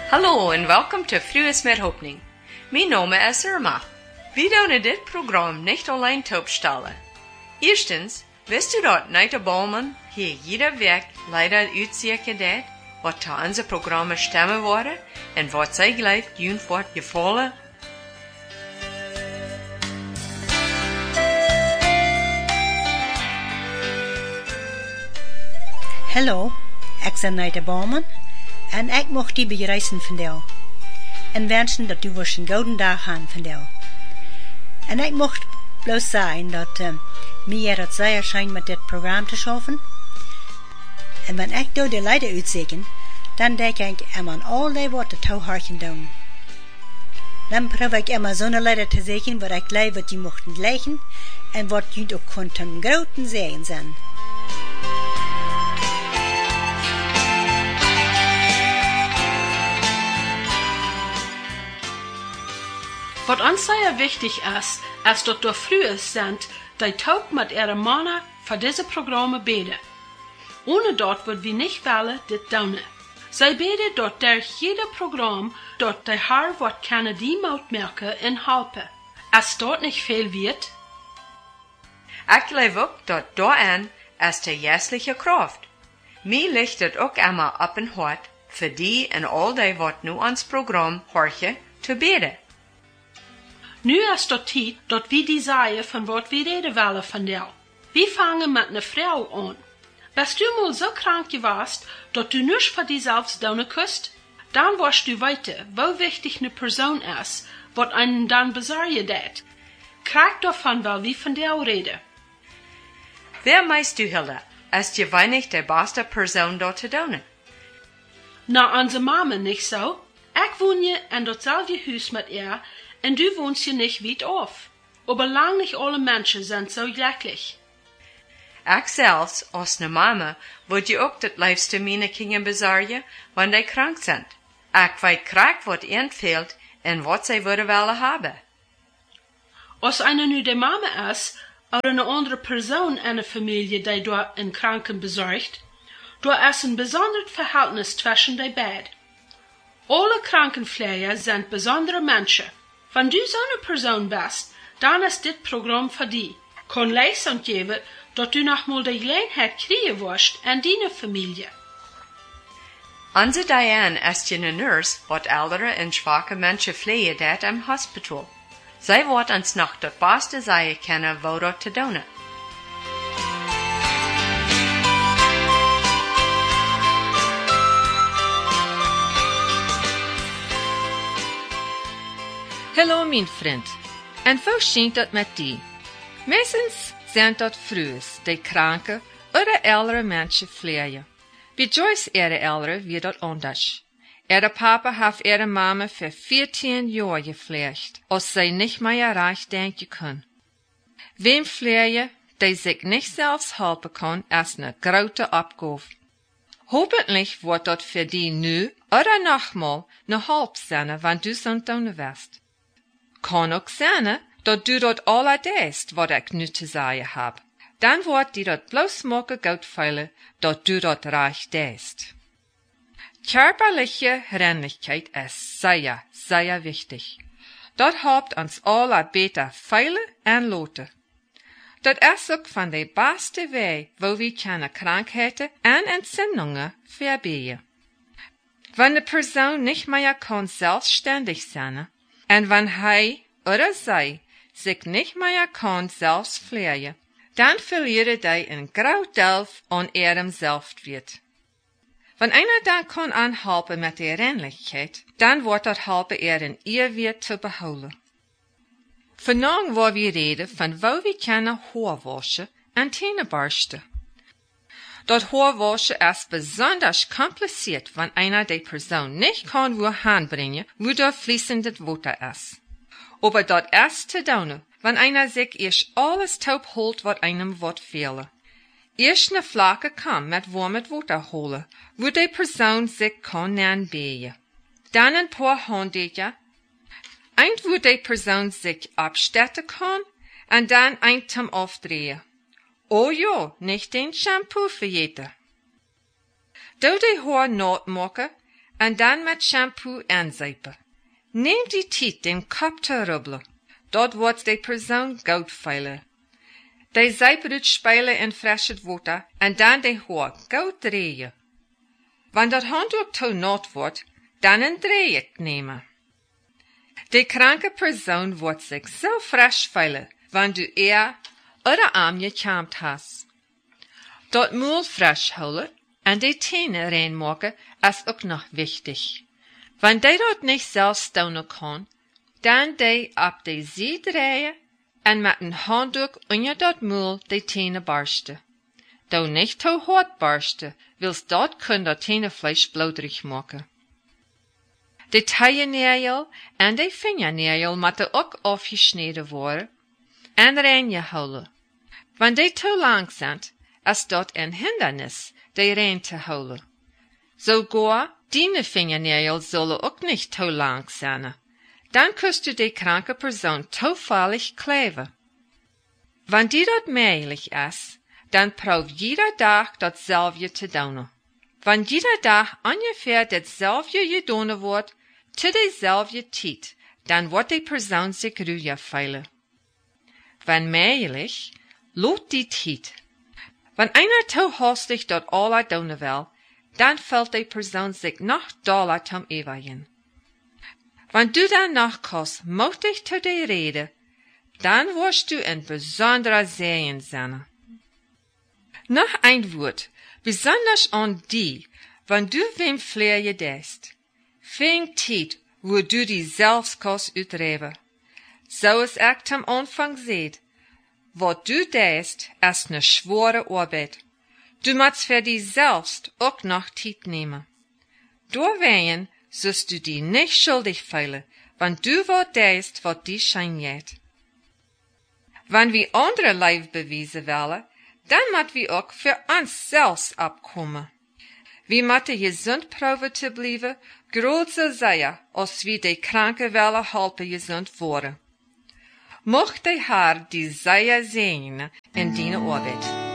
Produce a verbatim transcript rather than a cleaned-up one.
Hallo en welkom te Frues met Hoping. Mijn naam is Irma. We doen dit programma niet alleen opstellen. Eerstens, wist u dat Nita Bowman hier jede week leider uitzieken deed, wat te onze programma stemmen worden en wat zij gelijk doen wordt gevallen? Hallo, ik ben Nita Bowman en ik mocht die bereizen van jou. En wensen dat u weer een gouden dag aan van jou. En ik mocht bloos zeggen dat uh, mij het zeer schijn met dit programma te schaffen. En wanneer ik door de leider uitzeken, dan denk ik hem aan al die woorden te harken doen. Dan probeer ik immer zo'n leider te zeggen wat ik leid wat die mochten gleichen en wat jullie ook kon groten zegen zijn. Wat ons zeer wichtig is, is dat door vrouwen zijn die ook met ihre mannen voor deze programma beden. Ohne dat wordt we niet willen dit doen. Zij beden dat der jede programma dat de haar wat kunnen die uitmerken en helpen. Als dat niet veel wird? Ik geloof ook dat daarin is de juistliche kracht. Mij ligt het ook immer op een hart voor die en al die wat nu ons programma horen te beden. Nu is het tijd dat we die zeggen van wat we reden willen van jou. We vangen met een vrouw aan. Bist du mal zo krank geweest dat du niets voor diezelfs doen kust, dan wirst du weten, wo wichtig eine persoon is, wat einen dan bezorgen deed. Krijg davon wel wie van jou reden. Wer meist du, Hilda, ist je weinig de beste persoon dort te doen? Na onze mama nicht so. Ik woon je in datzelfde huis met ihr, en du wohnst je nicht weit auf. Aber lang nicht alle Menschen sind so glücklich. Ik zelfs, als ne mama, word je ook het liefste meine kinderen bezorgen, wanneer die krank zijn. Ik weet graag wat ihnen fehlt en wat zij willen willen hebben. Als einer nu de mama is, oder eine andere Person in der Familie, die dort einen Kranken besorgt, da ist ein besonderes Verhältnis zwischen die beiden. Alle Krankenpfleger sind besondere Menschen. Wenn du so eine Person bist, dann ist dit Programm für dich. Kann Leistung geben, dass du noch mal die Gelegenheit kriegen wirst in deine Familie. Onze Diane ist je een nurse, wat ältere en schwache Menschen pflegen deed im Hospital. Zij wordt ons nog dat beste zeggen kennen wo dat te doen. Hallo mijn vriend, en hoe schijnt dat met die? Meestens zijn dat vrouwen die kranke oder ältere mensen pflegen. Bij Joyce ihre ältere wie dat anders. Ihre Papa hat ihre Mama für vierzehn Jahre gepflegt, als sie nicht mehr recht denken können. Wem pflegen, die sich nicht selbst helfen kann, ist eine große Aufgabe. Hoffentlich wird das für die nu oder nochmal ne halb sein, wenn du so tun wirst. Kann auch sein, dass du dort alle deest, wat ich nu te sagen hab. Dann wird die dort bloß morgen gut feilen, dass du dort reich deest. Körperliche Reinlichkeit ist sehr, sehr wichtig. Dort habt uns alle beter feilen und loten. Dat is ook van de beste weg, wo wir keine Krankheiten und Entzündungen verbieten. Wenn de Person nicht mehr kann selbstständig sein, und wenn hij oder sie sich nicht mehr kann selbst pflegen, dann verlieren die ein groot deel an ihrem Selbstwert. Wenn einer dann kann anhelpen mit der Reinlichkeit, dann wird das helpen er in ihr Wert zu behouden. Vandaag wil we reden van wo we kunnen haar waschen en tenen borsten. Dat haar waschen ist besonders kompliziert, wenn einer die Person nicht kann wo handbringen, wo der fließendes Wasser ist. Aber dat ist zu tun, wenn einer sich erst alles taub holt, wat einem wat fehlen. Erst ne Flake kann mit warmet Wasser holen, wo die Person sich kann nähen. Dann ein paar Handtücher, ein wo die Person sich abstetten kann, und dann ein zum Aufdrehen. Oh ja, nicht den Shampoo vergeten. Do die Haar nat maken en dan met shampoo aanzeipen. Neem die tijd den kop te rubbelen. Dat wordt de persoon goud veilen. De zeipen het spelen in frische water en dan de haar goud draaien. Wanneer dat handdoek te nat wordt, dan een driehoek nemen. De kranke persoon wordt zich zo frisch veilen, wanneer du er oder arm gekampt hast. Dat moel frisch houden en de tenen reinmaken is ook nog wichtig. Wanneer de dat niet zelf stonen kan, dan de op de zee draaien en met een handdoek onder dat moel de tenen barsten. Do niet te hard barsten, wils dat kun dat tenenvlees bloederig maken. De tijennagel en de vingernagel moeten ook afgesneden worden en rein gehouden. Wanneer die te lang zijn, is dat een hindernis, die rein te houden. Sogar die vingernagel zullen ook niet te lang zijn. Dan kust du de kranke persoon toevallig kleven. Wanneer die dat mogelijk is, dan proef jeder dag datzelfde te doen. Wanneer jeder dag ongeveer datzelfde gedaan wordt, te dezelfde tijd, dan wordt de persoon zich ruiger veilen. Wanneer mogelijk, loop die tijd. Wanneer einer te hastig dat alle doen wil, dan valt de persoon zich nog doller tom eeuwigen. Wanneer du dan nog kost machtig te de rede, dan wirst du een besondere Serien zijn. Noch ein Wort, besonders an die, wann du wem Flair jedest. Fing Tiet, wo du die Selbstkost uitreven. So is ek am Anfang seht. Wat du deest, is ne schwere Arbeit. Du mats für die selbst ook noch Tiet nehmen. Doorwegen sollst du die nicht schuldig feilen, wann du wat deest, wat die schein jet. Wann wie andere Leib bewiesen willen, dan moet we ook voor ons zelfs opkomen. We moeten gezond proeven te blijven, groter zijn als we de kranke willen helpen gezond worden. Mocht de Heer die zij zijn in die arbeid.